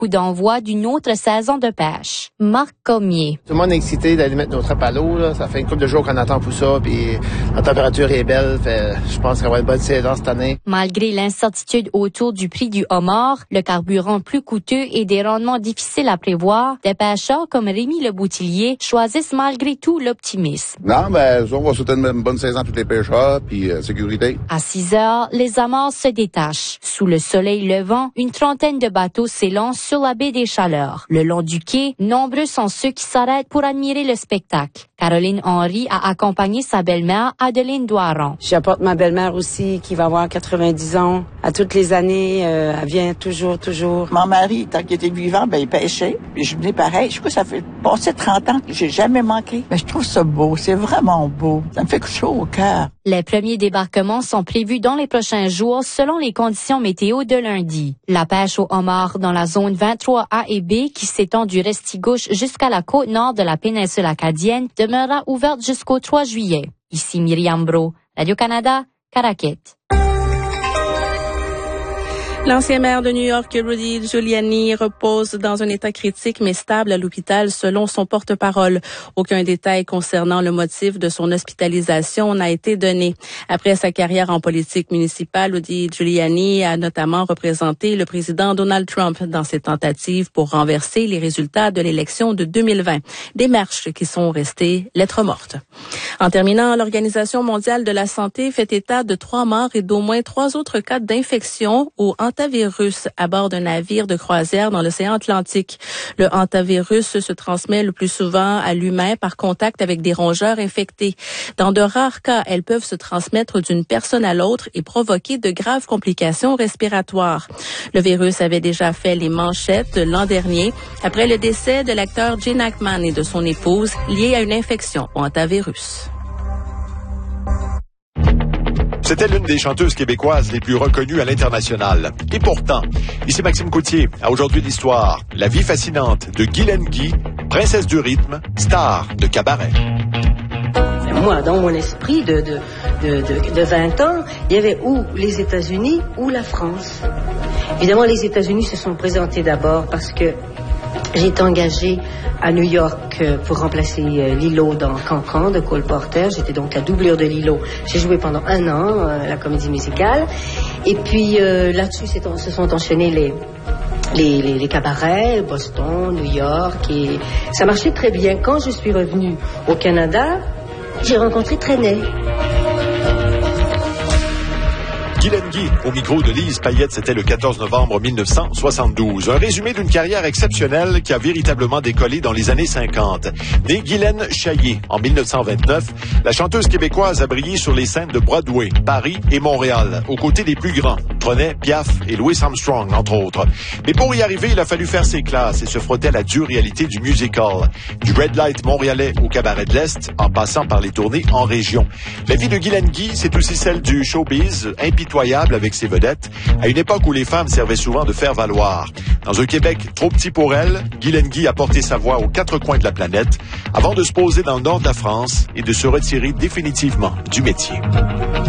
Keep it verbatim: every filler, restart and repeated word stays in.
coup d'envoi d'une autre saison de pêche. Marc Cormier. Tout le monde est excité d'aller mettre nos trappes à l'eau. Là. Ça fait une couple de jours qu'on attend pour ça, puis la température est belle. Fait, je pense qu'il va y avoir une bonne saison cette année. Malgré l'incertitude autour du prix du homard, le carburant plus coûteux et des rendements difficiles à prévoir, des pêcheurs comme Rémi Le Boutillier choisissent malgré tout l'optimisme. Non, ben, on va souhaiter une bonne saison à tous les pêcheurs, puis euh, sécurité. À six heures, les amarres se détachent. Sous le soleil levant, une trentaine de bateaux s'élancent sur la baie des Chaleurs. Le long du quai, nombreux sont ceux qui s'arrêtent pour admirer le spectacle. Caroline Henry a accompagné sa belle-mère, Adeline Doiron. J'apporte ma belle-mère aussi, qui va avoir quatre-vingt-dix ans. À toutes les années, euh, elle vient toujours, toujours. Mon mari, tant qu'il était vivant, ben, il pêchait. Puis je venais pareil. Je crois que ça fait passer trente ans que j'ai jamais manqué. Ben, je trouve ça beau. C'est vraiment beau. Ça me fait chaud au cœur. Les premiers débarquements sont prévus dans les prochains jours selon les conditions météo de lundi. La pêche au homard dans la zone vingt-trois A et B, qui s'étend du Restigouche jusqu'à la côte nord de la péninsule acadienne, demeurera ouverte jusqu'au trois juillet. Ici Myriam Bro, Radio-Canada, Caraquet. L'ancien maire de New York, Rudy Giuliani, repose dans un état critique mais stable à l'hôpital selon son porte-parole. Aucun détail concernant le motif de son hospitalisation n'a été donné. Après sa carrière en politique municipale, Rudy Giuliani a notamment représenté le président Donald Trump dans ses tentatives pour renverser les résultats de l'élection de deux mille vingt. Des marches qui sont restées lettres mortes. En terminant, l'Organisation mondiale de la santé fait état de trois morts et d'au moins trois autres cas d'infection au hantavirus à bord d'un navire de croisière dans l'océan Atlantique. Le hantavirus se transmet le plus souvent à l'humain par contact avec des rongeurs infectés. Dans de rares cas, elles peuvent se transmettre d'une personne à l'autre et provoquer de graves complications respiratoires. Le virus avait déjà fait les manchettes l'an dernier après le décès de l'acteur Gene Hackman et de son épouse lié à une infection au hantavirus. C'était l'une des chanteuses québécoises les plus reconnues à l'international. Et pourtant, ici Maxime Coutier, à Aujourd'hui l'Histoire, la vie fascinante de Guylaine Guy, princesse du rythme, star de cabaret. Moi, dans mon esprit de, de, de, de, de vingt ans, il y avait ou les États-Unis ou la France. Évidemment, les États-Unis se sont présentés d'abord parce que j'ai été engagée à New York pour remplacer Lilo dans Cancan de Cole Porter. J'étais donc la doublure de Lilo. J'ai joué pendant un an euh, la comédie musicale. Et puis euh, là-dessus se sont enchaînés les, les, les, les cabarets, Boston, New York. Et ça marchait très bien. Quand je suis revenue au Canada, j'ai rencontré Trenet. Guylaine Guy, au micro de Lise Payette, c'était le quatorze novembre mille neuf cent soixante-douze. Un résumé d'une carrière exceptionnelle qui a véritablement décollé dans les années cinquante. Née Guylaine Chaillé en mille neuf cent vingt-neuf, la chanteuse québécoise a brillé sur les scènes de Broadway, Paris et Montréal, aux côtés des plus grands, Trenet, Piaf et Louis Armstrong, entre autres. Mais pour y arriver, il a fallu faire ses classes et se frotter à la dure réalité du musical. Du Red Light montréalais au Cabaret de l'Est, en passant par les tournées en région. La vie de Guylaine Guy, c'est aussi celle du showbiz, impitoyable avec ses vedettes, à une époque où les femmes servaient souvent de faire valoir. Dans un Québec trop petit pour elle, Guylaine Guy a porté sa voix aux quatre coins de la planète avant de se poser dans le nord de la France et de se retirer définitivement du métier.